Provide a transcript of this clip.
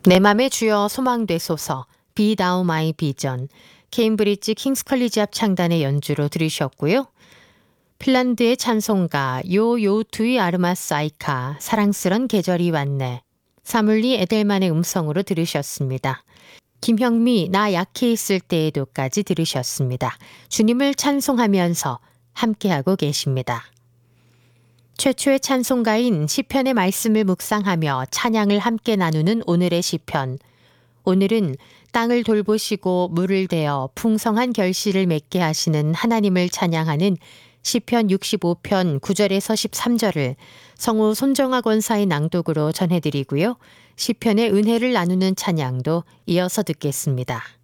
내 맘의 주여 소망되소서, Be Thou My Vision, 케임브리지 킹스 컬리지 합창단의 연주로 들으셨고요. 핀란드의 찬송가 요투이 아르마사이카, 사랑스런 계절이 왔네, 사물리 에델만의 음성으로 들으셨습니다. 김형미 나 약해 있을 때에도까지 들으셨습니다. 주님을 찬송하면서 함께하고 계십니다. 최초의 찬송가인 시편의 말씀을 묵상하며 찬양을 함께 나누는 오늘의 시편. 오늘은 땅을 돌보시고 물을 대어 풍성한 결실을 맺게 하시는 하나님을 찬양하는 시편 65편 9절에서 13절을 성우 손정아 권사의 낭독으로 전해드리고요. 시편의 은혜를 나누는 찬양도 이어서 듣겠습니다.